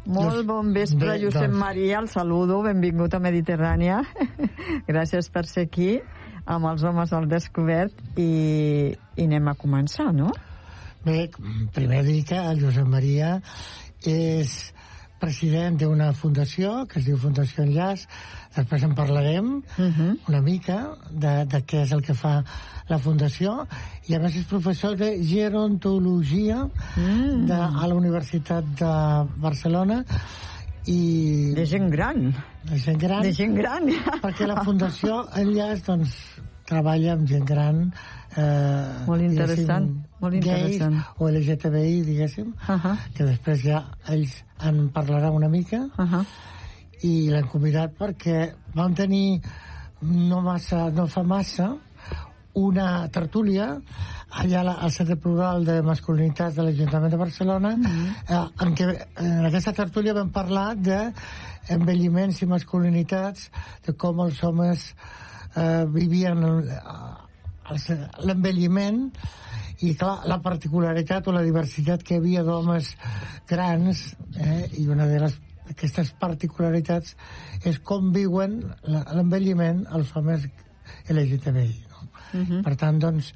Molt bon vespre, Josep Maria, el saludo, benvingut a Mediterrània. Gràcies per ser aquí amb els homes al descobert i anem a començar, no? Bé, primer dir que el Josep Maria és president d'una fundació que es diu Fundació Enllaç. Després en parlarem una mica de què és el que fa la fundació, i a més és professor de gerontologia a la Universitat de Barcelona. I de gent gran. De gent gran. Perquè la Fundació Enllaç doncs, treballa amb gent gran, molt interessant, gais o LGTBI, diguéssim, que després ja ells en parlaran una mica. I l'hem convidat perquè vam tenir no fa massa una tertúlia allà al Centre Plural de Masculinitats de l'Ajuntament de Barcelona, en què en aquesta tertúlia vam parlar d'envelliments i masculinitats, de com els homes vivien l'envelliment, i clar, la particularitat o la diversitat que hi havia d'homes grans, i una d'aquestes particularitats és com viuen l'envelliment els homes LGTBI. Per tant, doncs,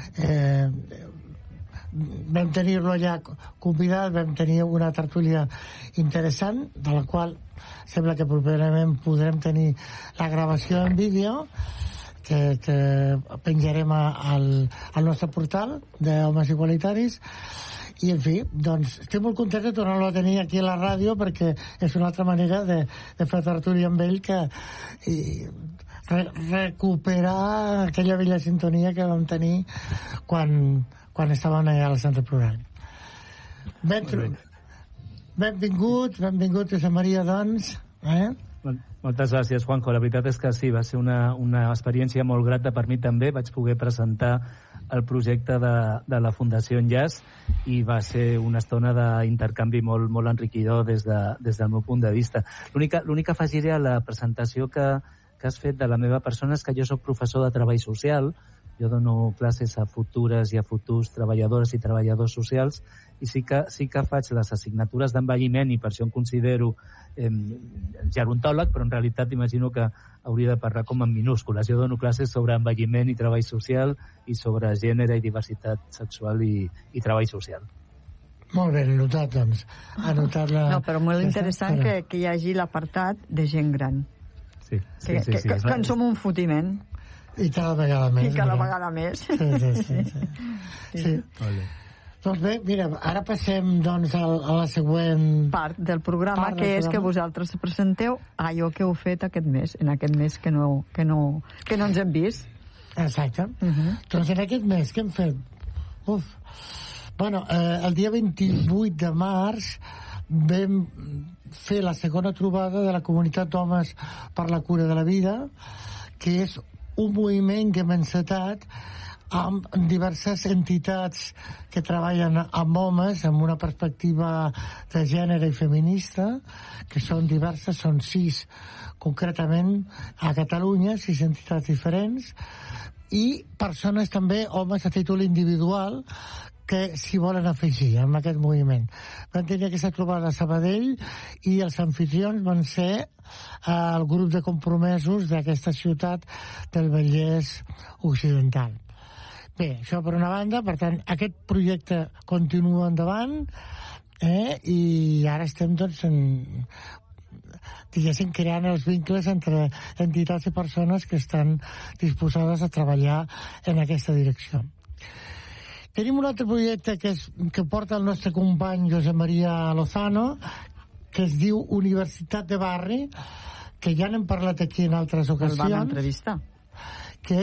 vam tenir-lo allà convidat, vam tenir una tertúlia interessant, de la qual sembla que properament podrem tenir la gravació en vídeo, que penjarem al nostre portal d'Homes Igualitaris. I, en fi, doncs, estic molt content de tornar-lo a tenir aquí a la ràdio, perquè és una altra manera de fer tertúlia amb ell, que recuperar aquella vella sintonia que vam tenir quan estàvem allà al Centre Plural. Benvingut, Josep Maria, doncs. Moltes gràcies, Juanjo. La veritat és que sí, va ser una experiència molt grata per mi també. Vaig poder presentar el projecte de la Fundació Enllaç i va ser una estona d'intercanvi molt, molt enriquidor des del meu punt de vista. L'únic que afegiré a la presentació que has fet de la meva persona és que jo soc professor de treball social. Jo dono classes a futures i a futurs treballadores i treballadors socials, i sí que faig les assignatures d'envelliment, i per això em considero gerontòleg, però en realitat imagino que hauria de parlar com en minúscules. Jo dono classes sobre envelliment i treball social, i sobre gènere i diversitat sexual i treball social. Molt bé, anotat, doncs. No, però molt interessant que hi hagi l'apartat de gent gran. Sí. Que en som un fotiment. I cada vegada més. Sí. Doncs bé, mira, ara passem doncs a la següent part del programa, que és que vosaltres presenteu allò que heu fet aquest mes, en aquest mes que no ens hem vist. Exacte. Doncs en aquest mes què hem fet? Bueno, el dia 28 de març vam fer la segona trobada de la Comunitat d'Homes per la Cura de la Vida, que és un moviment que hem encetat amb diverses entitats que treballen amb homes amb una perspectiva de gènere i feminista, que són diverses, són 6 concretament a Catalunya, 6 entitats diferents, i persones també, homes a títol individual, que s'hi volen afegir en aquest moviment. Vam tenir aquesta trobada a Sabadell i els anfitrions van ser el grup de compromesos d'aquesta ciutat del Vallès Occidental. Bé, això per una banda. Per tant, aquest projecte continua endavant, i ara estem doncs diguéssim creant els vincles entre entitats i persones que estan disposades a treballar en aquesta direcció. Tenim un altre projecte que porta el nostre company Josep Maria Lozano, que es diu Universitat de Barri, que ja n'hem parlat aquí en altres ocasions. El van entrevistar. Que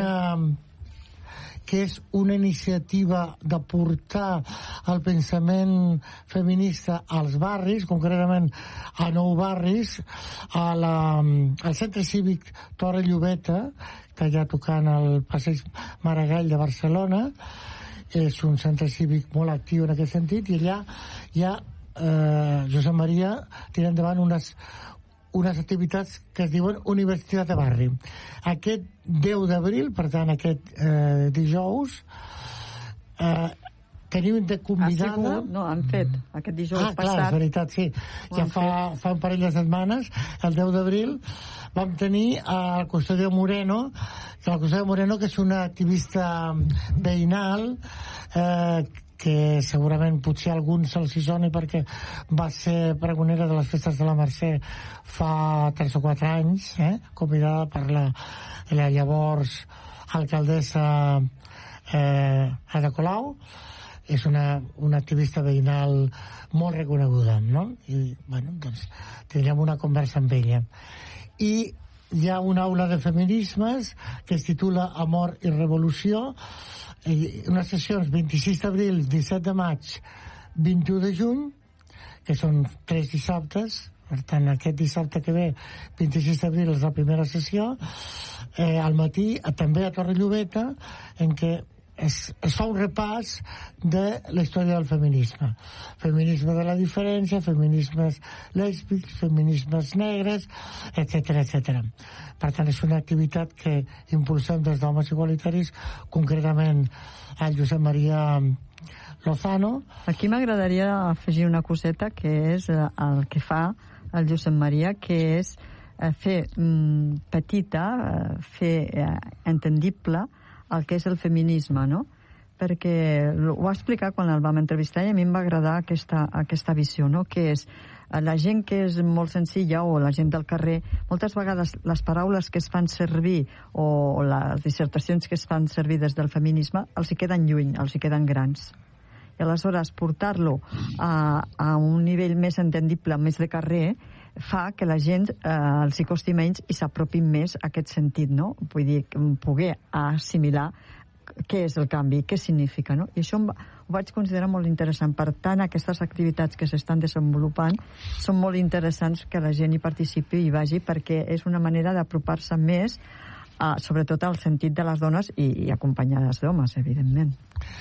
és una iniciativa de portar el pensament feminista als barris, concretament a 9 barris, al Centre Cívic Torre Llobeta, que ja tocant al Passeig Maragall de Barcelona. És un centre cívic molt actiu en aquest sentit, i allà ja Josep Maria tira endavant unes activitats que es diuen Universitat de Barri. Aquest 10 d'abril, per tant aquest dijous, tenim de convidada... Han fet aquest dijous passat. Clar, és veritat, sí. Ja fa un parell de setmanes, el 10 d'abril, vam tenir el Custodio Moreno, que és una activista veïnal, que segurament potser a alguns se'ls hi soni perquè va ser pregonera de les festes de la Mercè fa 3 o 4 anys, convidada per la llavors alcaldessa Ada Colau. És una activista veïnal molt reconeguda, no? I, bueno, doncs, tindrem una conversa amb ella. I hi ha una aula de feminismes que es titula Amor i Revolució, unes sessions 26 d'abril, 17 de maig, 21 de juny, que són 3 dissabtes. Per tant, aquest dissabte que ve, 26 d'abril, és la primera sessió, al matí, també a Torrelluveta, en què es fa un repàs de la història del feminisme. Feminisme de la diferència, feminismes lèsbics, feminismes negres, etc. Per tant, és una activitat que impulsem des d'Homes Igualitaris, concretament el Josep Maria Lozano. Aquí m'agradaria afegir una coseta, que és el que fa el Josep Maria, que és fer petita, fer entendible el que és el feminisme, no? Perquè ho va explicar quan el vam entrevistar i a mi em va agradar aquesta visió, no? Que és la gent que és molt senzilla o la gent del carrer, moltes vegades les paraules que es fan servir o les dissertacions que es fan servir des del feminisme els hi queden lluny, els hi queden grans. I aleshores portar-lo a un nivell més entendible, més de carrer, fa que la gent els hi costi menys i s'apropin més a aquest sentit, no? Vull dir, poder assimilar què és el canvi, què significa, no? I això ho vaig considerar molt interessant. Per tant, aquestes activitats que s'estan desenvolupant són molt interessants que la gent hi participi i hi vagi, perquè és una manera d'apropar-se més, sobretot al sentit de les dones i acompanyades d'homes, evidentment.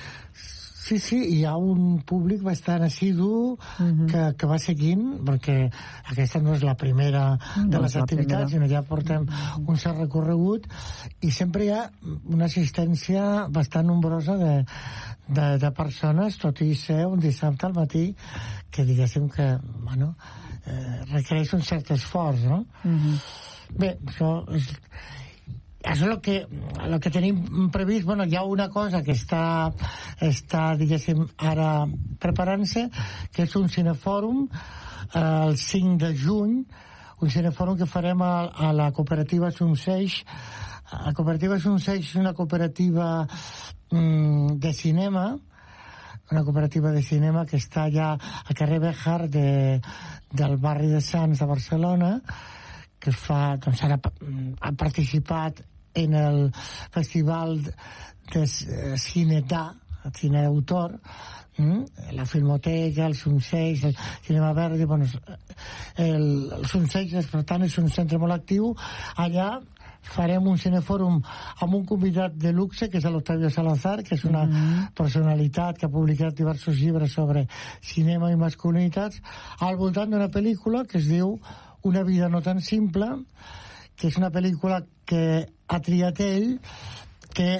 Sí, hi ha un públic bastant assidu que va seguint, perquè aquesta no és la primera de les activitats, sinó ja portem un cert recorregut, i sempre hi ha una assistència bastant nombrosa de persones, tot i ser un dissabte al matí, que diguéssim que, bueno, requereix un cert esforç, no? Bé, això és el que tenim previst. Bueno, hi ha una cosa que està diguéssim, ara preparant-se, que és un cinefòrum el 5 de juny, un cinefòrum que farem a la cooperativa Sunseix. La cooperativa Sunseix és una cooperativa de cinema, que està allà al carrer Béjar del barri de Sants de Barcelona, que fa, doncs ara ha participat en el festival de cine cine d'autor, la Filmoteca, el Sunseix, el Cinema Verdi, bueno, el Sunseix, per tant, és un centre molt actiu. Allà farem un cinefòrum amb un convidat de luxe, que és l'Octavio Salazar, que és una personalitat que ha publicat diversos llibres sobre cinema i masculinitats, al voltant d'una pel·lícula que es diu Una vida no tan simple, que és una pel·lícula que ha triat ell, que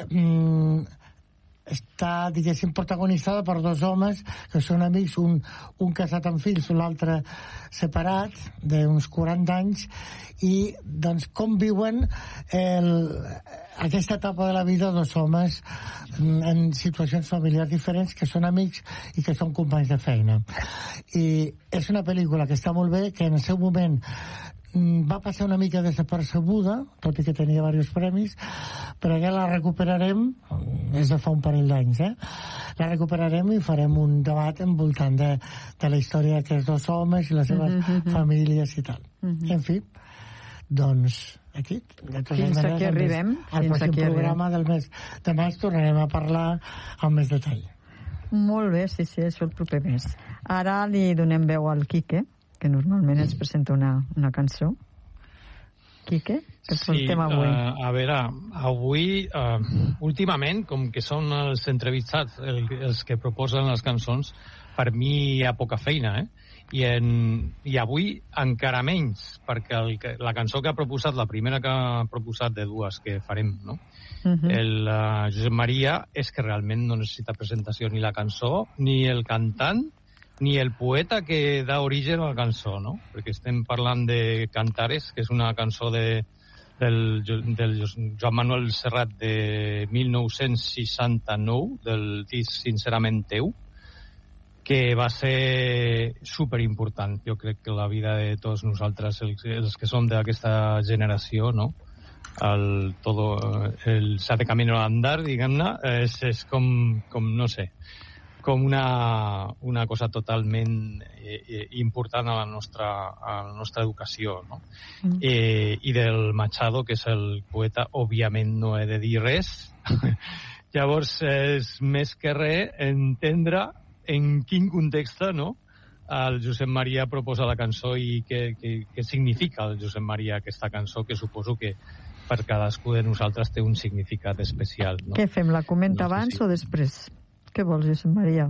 està, diguéssim, protagonitzada per 2 homes que són amics, un casat amb fills, l'altre separat, d'uns 40 anys, i doncs com viuen aquesta etapa de la vida 2 homes en situacions familiars diferents, que són amics i que són companys de feina. I és una pel·lícula que està molt bé, que en el seu moment va passar una mica desapercebuda, tot i que tenia diversos premis, però ja la recuperarem, és de fa un parell d'anys, la recuperarem i farem un debat envoltant de la història d'aquests 2 homes i les seves famílies i tal. En fi, doncs aquí, fins aquí arribem. Al pròxim programa del mes de maig tornarem a parlar amb més detall. Molt bé, sí, això el proper mes. Ara li donem veu al Quique, que normalment ens presenta una cançó. Quique, que és el tema avui. A veure, avui, últimament, com que són els entrevistats els que proposen les cançons, per mi hi ha poca feina, I avui encara menys, perquè la cançó que ha proposat, la primera que ha proposat de dues que farem, no? El Josep Maria, és que realment no necessita presentació ni la cançó, ni el cantant, ni el poeta que dà origen a la cançó, no? Perquè estem parlant de Cantares, que és una cançó del Joan Manuel Serrat de 1969, del disc Sincerament teu, que va ser superimportant. Jo crec que la vida de tots nosaltres, els que som d'aquesta generació, no? El Sate Camino al Andar, diguem-ne, és com, no sé, com una cosa totalment important a la nostra educació, no? I del Machado, que és el poeta, òbviament no he de dir res. Llavors, és més que res entendre en quin context, no?, el Josep Maria proposa la cançó i què significa el Josep Maria aquesta cançó, que suposo que per cadascú de nosaltres té un significat especial, no? Què fem, la comenta abans o després? Què vols, Josep Maria?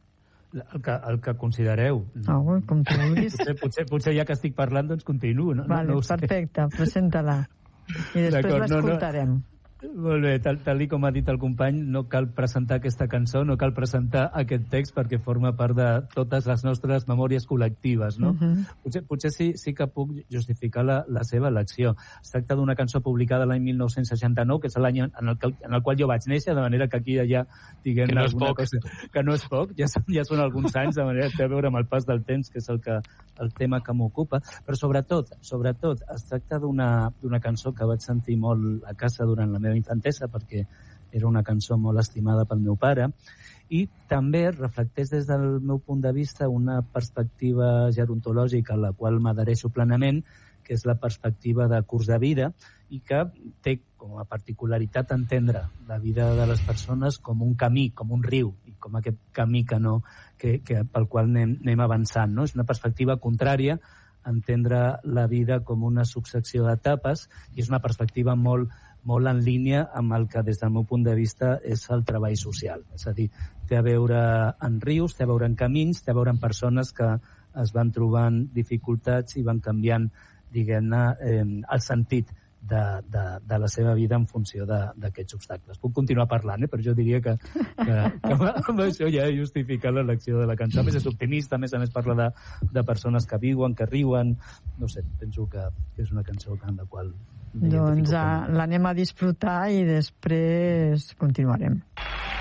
El que considereu. Com tu vulguis. Potser ja que estic parlant, doncs continuo. Vale, perfecte, presenta-la. I després l'escoltarem. Molt bé, tal com ha dit el company, no cal presentar aquesta cançó, no cal presentar aquest text perquè forma part de totes les nostres memòries col·lectives, no? Potser sí que puc justificar la seva elecció. Es tracta d'una cançó publicada l'any 1969, que és l'any en el qual jo vaig néixer, de manera que aquí ja diguem que no és poc. Que no és poc, ja són alguns anys, de manera que té a veure amb el pas del temps, que és el tema que m'ocupa, però sobretot es tracta d'una cançó que vaig sentir molt a casa durant la meva infantesa, perquè era una cançó molt estimada pel meu pare, i també reflecteix des del meu punt de vista una perspectiva gerontològica a la qual m'adhereixo plenament, que és la perspectiva de curs de vida, i que té com a particularitat entendre la vida de les persones com un camí, com un riu, i com aquest camí pel qual anem avançant, no? És una perspectiva contrària a entendre la vida com una successió d'etapes, i és una perspectiva molt en línia amb el que des del meu punt de vista és el treball social. És a dir, té a veure en rius, té a veure en camins, té a veure en persones que es van trobant dificultats i van canviant, diguem-ne, el sentit de la seva vida en funció d'aquests obstacles. Puc continuar parlant, però jo diria que amb això ja he justificat l'elecció de la cançó. A més, és optimista, a més parla de persones que viuen, que riuen. No sé, penso que és una cançó en la qual... Doncs l'anem a disfrutar i després continuarem.